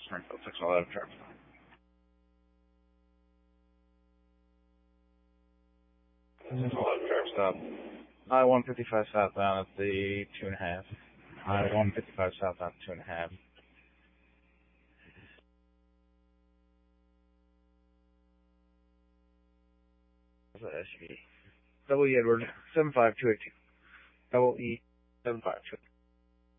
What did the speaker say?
Springfield 611 traffic stop. 611 traffic stop. I-155 southbound at the 2.5. I-155 southbound at 2.5. What's that SUV? W Edward 75282. Double E 752.